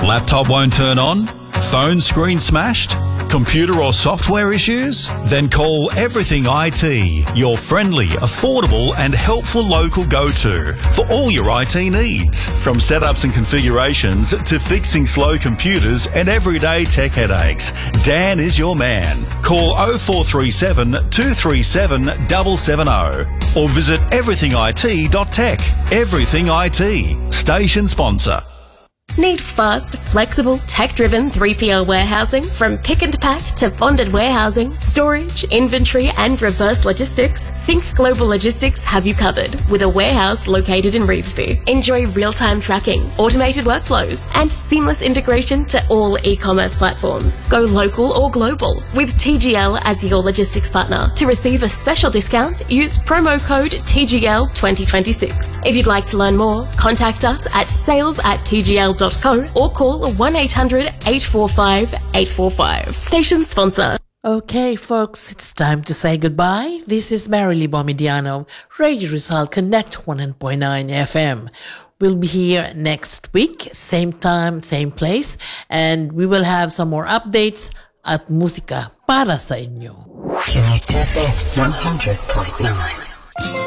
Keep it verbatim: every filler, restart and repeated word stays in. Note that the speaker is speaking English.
Laptop won't turn on? Phone screen smashed? Computer or software issues? Then call Everything I T, your friendly, affordable and helpful local go-to for all your I T needs. From setups and configurations to fixing slow computers and everyday tech headaches, Dan is your man. Call oh four three seven, two three seven, seven seven oh or visit everything I T dot tech. Everything I T, station sponsor. Need fast, flexible, tech-driven three P L warehousing? From pick and pack to bonded warehousing, storage, inventory and reverse logistics, Think Global Logistics have you covered with a warehouse located in Revesby. Enjoy real-time tracking, automated workflows and seamless integration to all e-commerce platforms. Go local or global with T G L as your logistics partner. To receive a special discount, use promo code T G L twenty twenty-six. If you'd like to learn more, contact us at sales at T G L dot co or call one eight hundred, eight four five, eight four five. Station sponsor. Okay, folks, it's time to say goodbye. This is Marilee Bomidiano, Radio Rizal Connect one point nine F M. We'll be here next week, same time, same place, and we will have some more updates at Musika para sa inyo. Connect F M one hundred point nine.